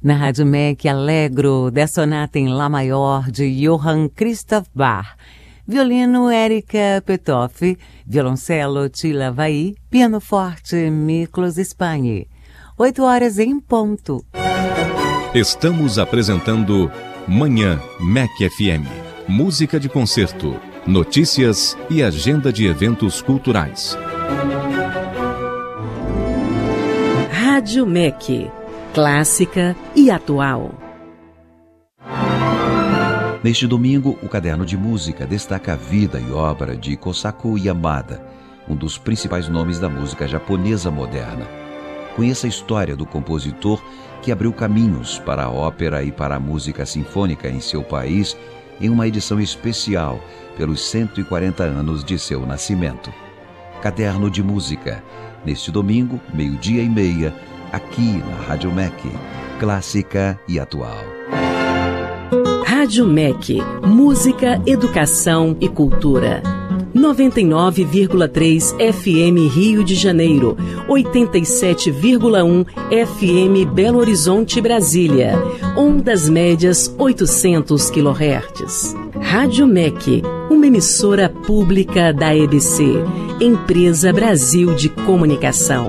Na Rádio MEC, Allegro, da sonata em Lá maior de Johann Christoph Bach. Violino, Érica Petoff. Violoncelo, Tila Vai. Piano forte, Miklos Spagni. 8h em ponto. Estamos apresentando Manhã MEC FM. Música de concerto, notícias e agenda de eventos culturais. Rádio MEC. Clássica e atual. Neste domingo, o Caderno de Música destaca a vida e obra de Kosaku Yamada, um dos principais nomes da música japonesa moderna. Conheça a história do compositor que abriu caminhos para a ópera e para a música sinfônica em seu país em uma edição especial pelos 140 anos de seu nascimento. Caderno de Música, neste domingo, 12h30, aqui na Rádio MEC, clássica e atual. Rádio MEC, música, educação e cultura. 99,3 FM Rio de Janeiro, 87,1 FM Belo Horizonte, Brasília. Ondas médias 800 kHz. Rádio MEC, uma emissora pública da EBC, Empresa Brasil de Comunicação.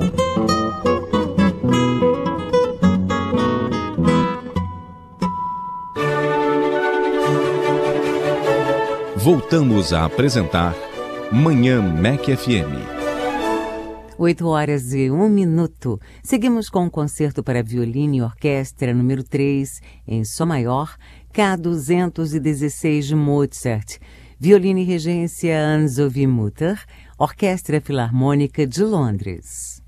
Voltamos a apresentar Manhã MEC FM. 8h01. Seguimos com o concerto para violino e orquestra número 3, em Sol maior, K216 de Mozart. Violino e regência Anne-Sophie Mutter, Orquestra Filarmônica de Londres.